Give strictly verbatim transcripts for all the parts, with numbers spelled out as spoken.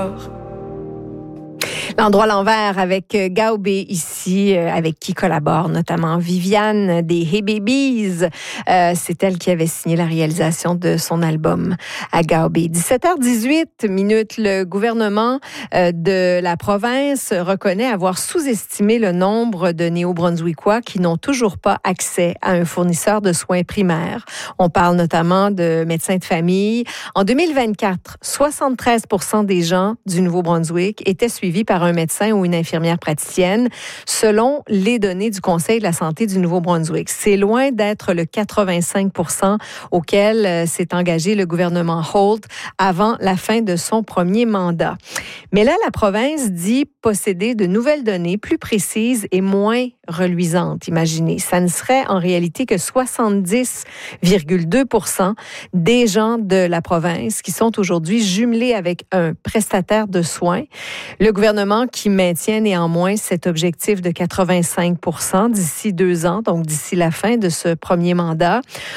L'endroit à l'envers avec Gaobé ici, avec qui collabore notamment Viviane des Hey Babies. Euh, c'est elle qui avait signé la réalisation de son album à Gaobé. dix-sept heures dix-huit minutes, le gouvernement euh, de la province reconnaît avoir sous-estimé le nombre de Néo-Brunswickois qui n'ont toujours pas accès à un fournisseur de soins primaires. On parle notamment de médecins de famille. En deux mille vingt-quatre, soixante-treize pour cent des gens du Nouveau-Brunswick étaient suivis par un médecin ou une infirmière praticienne, selon les données du Conseil de la santé du Nouveau-Brunswick. C'est loin d'être le quatre-vingt-cinq pour cent auquel euh, s'est engagé le gouvernement Holt avant la fin de son premier mandat. Mais là, la province dit posséder de nouvelles données plus précises et moins reluisantes. Imaginez, ça ne serait en réalité que soixante-dix virgule deux pour cent des gens de la province qui sont aujourd'hui jumelés avec un prestataire de soins. Le gouvernement qui maintient néanmoins cet objectif de quatre-vingt-cinq pour cent d'ici deux ans, donc d'ici la fin de ce premier mandat.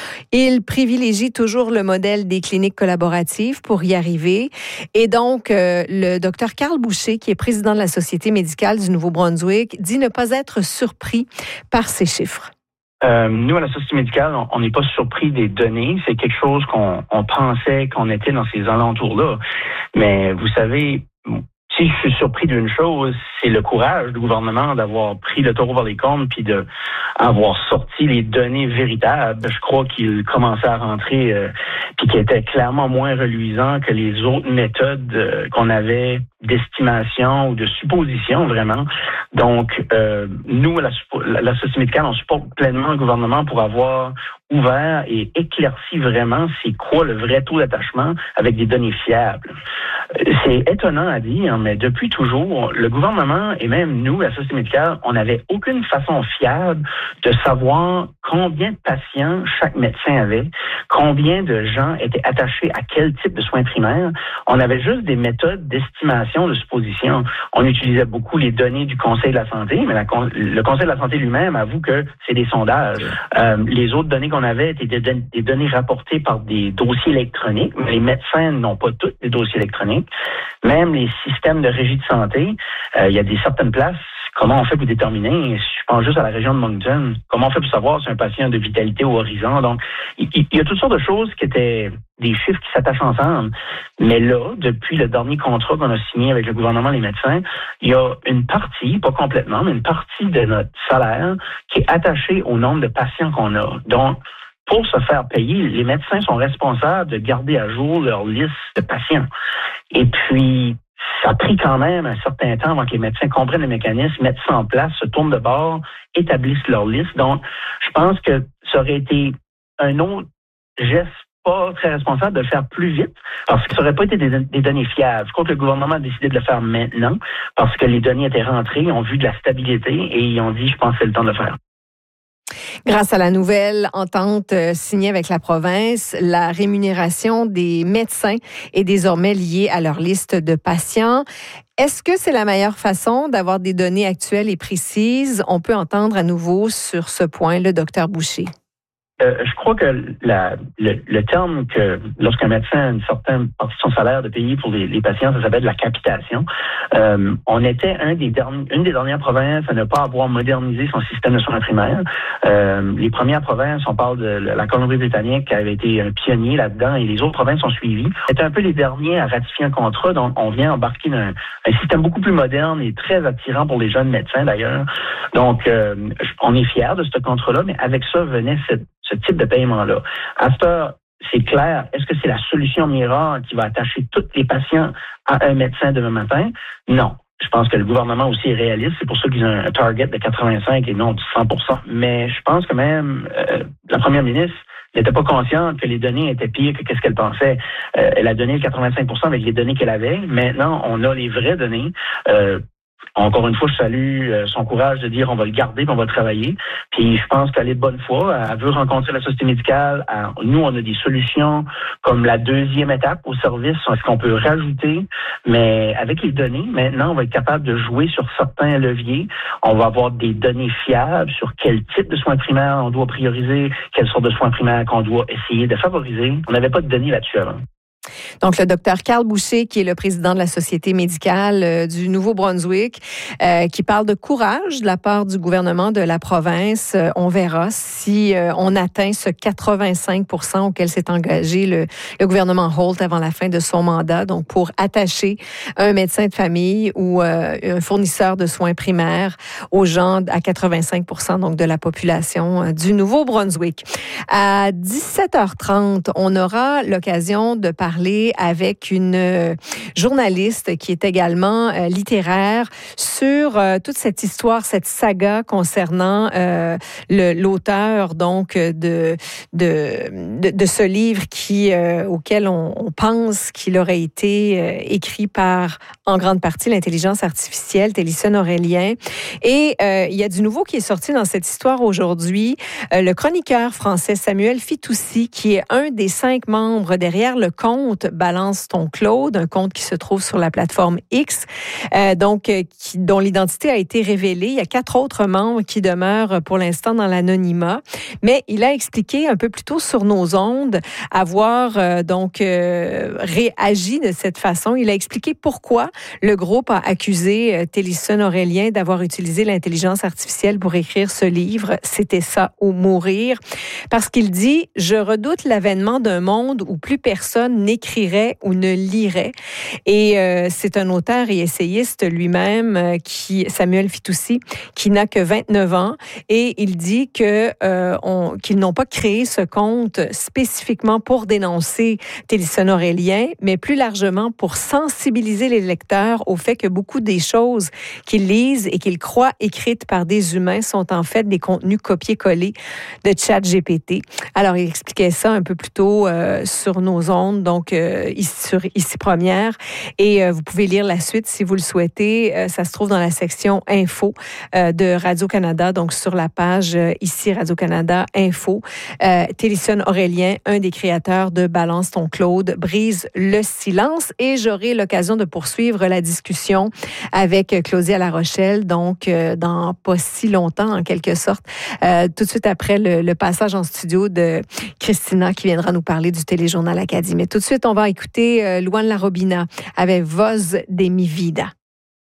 Il privilégie toujours le modèle des cliniques collaboratives pour y arriver. Et donc, euh, le docteur Carl Boucher, qui est président de la Société médicale du Nouveau-Brunswick, dit ne pas être surpris par ces chiffres. Euh, nous, à la Société médicale, on n'est pas surpris des données. C'est quelque chose qu'on on pensait qu'on était dans ces alentours-là. Mais vous savez, si je suis surpris d'une chose, c'est le courage du gouvernement d'avoir pris le taureau par les cornes puis de avoir sorti les données véritables. Je crois qu'il commençait à rentrer euh, puis qui était clairement moins reluisant que les autres méthodes euh, qu'on avait d'estimation ou de supposition, vraiment. Donc, euh, nous, la, la, la Société médicale, on supporte pleinement le gouvernement pour avoir ouvert et éclairci vraiment c'est quoi le vrai taux d'attachement avec des données fiables. C'est étonnant à dire, mais depuis toujours, le gouvernement et même nous, la Société médicale, on n'avait aucune façon fiable de savoir combien de patients chaque médecin avait, combien de gens étaient attachés à quel type de soins primaires. On avait juste des méthodes d'estimation, de supposition. On utilisait beaucoup les données du Conseil de la santé, mais la, le Conseil de la santé lui-même avoue que c'est des sondages. Euh, les autres données qu'on avait étaient des, des données rapportées par des dossiers électroniques, mais les médecins n'ont pas tous des dossiers électroniques. Même les systèmes de régie de santé, euh, il y a des certaines places. Comment on fait pour déterminer? Je pense juste à la région de Moncton. Comment on fait pour savoir si un patient a de vitalité au horizon? Donc, il, il y a toutes sortes de choses qui étaient des chiffres qui s'attachent ensemble. Mais là, depuis le dernier contrat qu'on a signé avec le gouvernement et les médecins, il y a une partie, pas complètement, mais une partie de notre salaire qui est attachée au nombre de patients qu'on a. Donc, pour se faire payer, les médecins sont responsables de garder à jour leur liste de patients. Et puis, ça a pris quand même un certain temps avant que les médecins comprennent le mécanisme, mettent ça en place, se tournent de bord, établissent leur liste. Donc, je pense que ça aurait été un autre geste pas très responsable de le faire plus vite, parce que ça n'aurait pas été des, des données fiables. Je crois que le gouvernement a décidé de le faire maintenant, parce que les données étaient rentrées, ils ont vu de la stabilité et ils ont dit, je pense que c'est le temps de le faire. Grâce à la nouvelle entente signée avec la province, la rémunération des médecins est désormais liée à leur liste de patients. Est-ce que c'est la meilleure façon d'avoir des données actuelles et précises? On peut entendre à nouveau sur ce point le docteur Boucher. Euh, je crois que la, le, le terme que lorsqu'un médecin a une certaine partie de son salaire de payer pour les, les patients, ça s'appelle de la capitation. Euh, on était un des derniers, une des dernières provinces à ne pas avoir modernisé son système de soins primaires. Euh, les premières provinces, on parle de la Colombie-Britannique qui avait été un pionnier là-dedans et les autres provinces ont suivi. C'était un peu les derniers à ratifier un contrat, donc on vient embarquer dans un, un système beaucoup plus moderne et très attirant pour les jeunes médecins d'ailleurs. Donc, euh, on est fiers de ce contrat-là, mais avec ça venait cette ce type de paiement-là. À cette heure, c'est clair, est-ce que c'est la solution miracle qui va attacher tous les patients à un médecin demain matin? Non. Je pense que le gouvernement aussi est réaliste. C'est pour ça qu'ils ont un target de quatre-vingt-cinq et non de cent pour cent. Mais je pense que même euh, la première ministre n'était pas consciente que les données étaient pires que qu'est-ce qu'elle pensait. Euh, elle a donné le quatre-vingt-cinq pour cent avec les données qu'elle avait. Maintenant, on a les vraies données. Euh, Encore une fois, je salue son courage de dire on va le garder et on va travailler. Puis je pense qu'elle est de bonne foi. Elle veut rencontrer la Société médicale. Nous, on a des solutions comme la deuxième étape au service, est-ce qu'on peut rajouter. Mais avec les données, maintenant, on va être capable de jouer sur certains leviers. On va avoir des données fiables sur quel type de soins primaires on doit prioriser, quelle sorte de soins primaires qu'on doit essayer de favoriser. On n'avait pas de données là-dessus avant. Donc, le docteur Carl Boucher, qui est le président de la Société médicale euh, du Nouveau-Brunswick, euh, qui parle de courage de la part du gouvernement de la province. Euh, on verra si euh, on atteint ce quatre-vingt-cinq pour cent auquel s'est engagé le, le gouvernement Holt avant la fin de son mandat, donc pour attacher un médecin de famille ou euh, un fournisseur de soins primaires aux gens à quatre-vingt-cinq pour cent donc de la population euh, du Nouveau-Brunswick. À dix-sept heures trente, on aura l'occasion de parler avec une euh, journaliste qui est également euh, littéraire sur euh, toute cette histoire, cette saga concernant euh, le, l'auteur donc de de, de, de ce livre qui euh, auquel on, on pense qu'il aurait été euh, écrit par en grande partie l'intelligence artificielle, Télison Aurélien. Et euh, il y a du nouveau qui est sorti dans cette histoire aujourd'hui. Euh, le chroniqueur français Samuel Fitoussi, qui est un des cinq membres derrière le compte Balance ton Claude, un compte qui se trouve sur la plateforme X, euh, donc euh, qui, dont l'identité a été révélée. Il y a quatre autres membres qui demeurent pour l'instant dans l'anonymat, mais il a expliqué un peu plus tôt sur nos ondes avoir euh, donc euh, réagi de cette façon. Il a expliqué pourquoi le groupe a accusé euh, Télison Aurélien d'avoir utilisé l'intelligence artificielle pour écrire ce livre. C'était ça ou mourir, parce qu'il dit « Je redoute l'avènement d'un monde où plus personne n'écrirait ou ne lirait. » Et euh, c'est un auteur et essayiste lui-même, euh, qui Samuel Fitoussi, qui n'a que vingt-neuf ans, et il dit que euh, on, qu'ils n'ont pas créé ce compte spécifiquement pour dénoncer Télison Aurélien, mais plus largement pour sensibiliser les lecteurs au fait que beaucoup des choses qu'ils lisent et qu'ils croient écrites par des humains sont en fait des contenus copiés-collés de ChatGPT. Alors, il expliquait ça un peu plus tôt euh, sur nos ondes, donc euh, ici, sur Ici Première. Et euh, vous pouvez lire la suite si vous le souhaitez. Euh, ça se trouve dans la section Info euh, de Radio-Canada, donc sur la page euh, ici Radio-Canada Info. Euh, Télison Aurélien, un des créateurs de Balance ton Claude, brise le silence. Et j'aurai l'occasion de poursuivre la discussion avec Claudia Larochelle, donc euh, dans pas si longtemps, en quelque sorte, euh, tout de suite après le, le passage en studio de Christina qui viendra nous parler du téléjournal Acadie. Mais tout de suite, on va écouter euh, Luan Larobina avec Voz de mi vida.